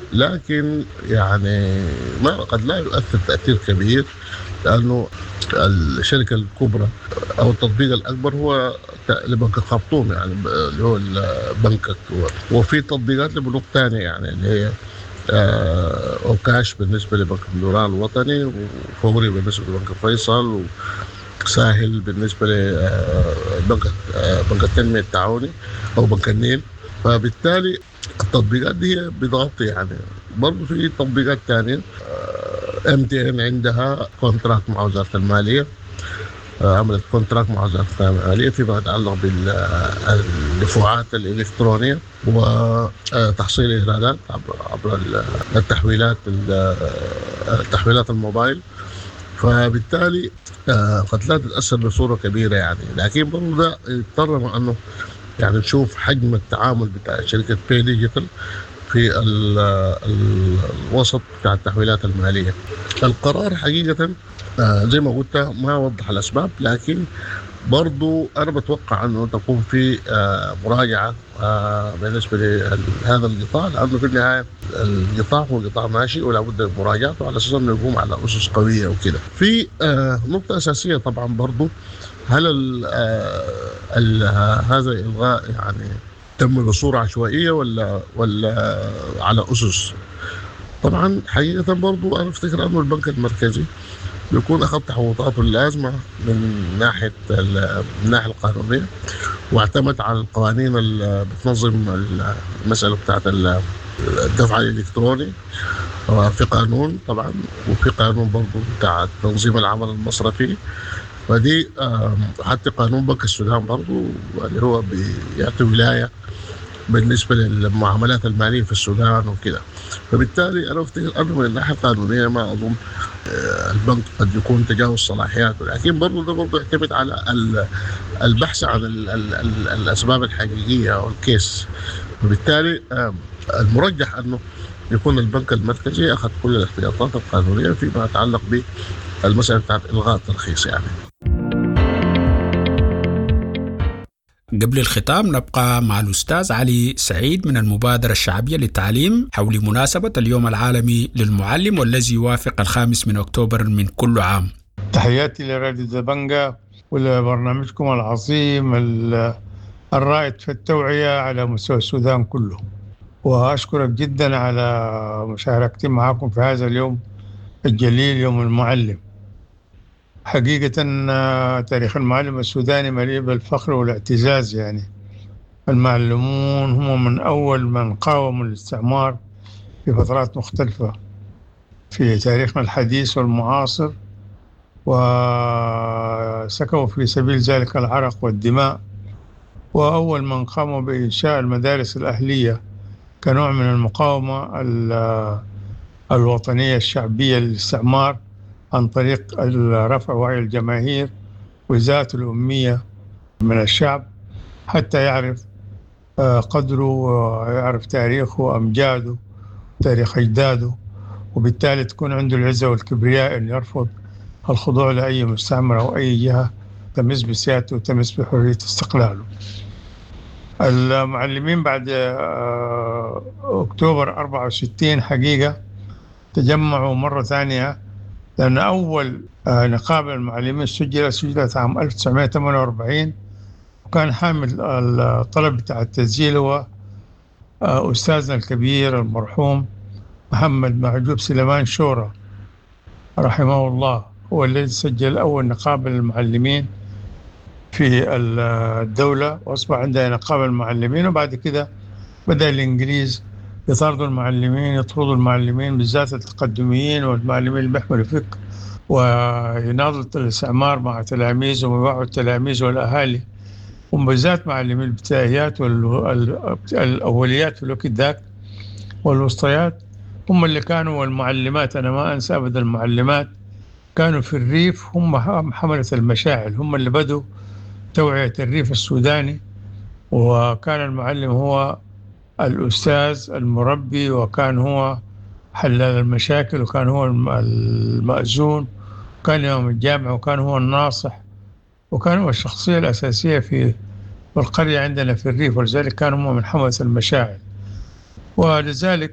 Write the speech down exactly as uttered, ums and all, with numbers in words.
لكن يعني ما قد لا يؤثر تأثير كبير، لأنه الشركة الكبرى أو التطبيق الأكبر هو لبنك الخرطوم، يعني اللي هو بنكك، وفي تطبيقات لبنوك تانية يعني اللي هي أوكاش بالنسبة لبنك الدولار الوطني، وفوري بالنسبة لبنك فيصل، وساهل بالنسبة لبنك بنك التنمية التعاوني أو بنك النيل. فبالتالي التطبيقات دي بتغطي يعني. برضو في تطبيقات تانية ام تي ان عندها كونتراكت مع وزارة المالية، عملت كونتراكت مع وزارة المالية فيما يتعلق بالدفوعات الإلكترونية وتحصيل إيرادات عبر التحويلات التحويلات الموبايل. فبالتالي قد لا تتأثر بصورة كبيرة يعني، لكن برضو ده يضطرنا أنه يعني نشوف حجم التعامل بتاع شركة باي ديجيتال في الوسط بتاع التحويلات المالية. القرار حقيقة زي ما قلت ما وضح الأسباب، لكن برضو أنا بتوقع أنه تكون في مراجعة بالنسبة لهذا القطاع، لأنه في النهاية القطاع هو قطاع ماشي ولا بد من مراجعته على أساس أنه يقوم على أسس قوية وكده. في نقطة أساسية طبعا برضو، هل ال ال هذا الإلغاء يعني تم بصورة عشوائية ولا ولا على أسس؟ طبعا حقيقة برضو أنا أفتكر أنه البنك المركزي بيكون أخذ تحوطاته اللازمة من ناحية من الناحية القانونية، واعتمد على القوانين اللي بتنظم المسألة بتاعت الدفع الإلكتروني، في قانون طبعا، وفي قانون برضو بتاع تنظيم العمل المصرفي، ودي حتى قانون بنك السودان برضو اللي هو بيعطي ولاية بالنسبة للمعاملات المالية في السودان وكده. فبالتالي أنا أفتكر أنه من الناحية القانونية ما أظن البنك قد يكون تجاوز صلاحياته، لكن برضو ده برضو يعتمد على البحث عن ال ال ال الأسباب الحقيقية أو الكيس. وبالتالي المرجح أنه يكون البنك المركزي أخذ كل الاحتياطات القانونية فيما يتعلق بالمسألة بتاعت إلغاء الترخيص يعني. قبل الختام نبقى مع الأستاذ علي سعيد من المبادرة الشعبية للتعليم حول مناسبة اليوم العالمي للمعلم والذي يوافق الخامس من أكتوبر من كل عام. تحياتي لراديو زبنجة ولبرنامجكم العظيم الرائد في التوعية على مستوى السودان كله، وأشكرك جدا على مشاركتي معكم في هذا اليوم الجليل يوم المعلم. حقيقة تاريخ المعلم السوداني مليء بالفخر والاعتزاز، يعني المعلمون هم من أول من قاوموا الاستعمار في فترات مختلفة في تاريخنا الحديث والمعاصر، وسكوا في سبيل ذلك العرق والدماء، وأول من قاموا بإنشاء المدارس الأهلية كنوع من المقاومة الوطنية الشعبية للاستعمار عن طريق رفع وعي الجماهير وإزالة الأمية من الشعب حتى يعرف قدره ويعرف تاريخه وأمجاده تاريخ أجداده، وبالتالي تكون عنده العزة والكبرياء أن يرفض الخضوع لأي مستعمر أو أي جهة تمس بسيادته وتمس بحرية استقلاله. المعلمين بعد أكتوبر أربعة وستين حقيقة تجمعوا مرة ثانية، لأن أول نقابة المعلمين سجلت سجلت عام ألف وتسعمائة وثمانية وأربعين، وكان حامل الطلب بتاع التسجيل هو أستاذنا الكبير المرحوم محمد معجوب سليمان شورى رحمه الله، هو الذي سجل أول نقابة للمعلمين في الدولة، وأصبح عندنا نقابة المعلمين. وبعد كده بدأ الإنجليز يطاردوا المعلمين يطردوا المعلمين بالذات التقدميين والمعلمين اللي بيحملوا فكر، ويناضلوا الاستعمار مع تلاميذهم ويوعوا التلاميذ والأهالي، وبالذات معلمين الابتدائيات والأوليات في الوقت ذاك والوسطيات هم اللي كانوا، والمعلمات أنا ما أنسى أبدا المعلمات كانوا في الريف هم حملة المشاعل، هم اللي بدوا توعية الريف السوداني، وكان المعلم هو الأستاذ المربي، وكان هو حلال المشاكل، وكان هو المأذون، وكان يوم الجامعة، وكان هو الناصح، وكان هو الشخصية الأساسية في القرية عندنا في الريف، ولذلك كانوا هم من حملة المشاعل. ولذلك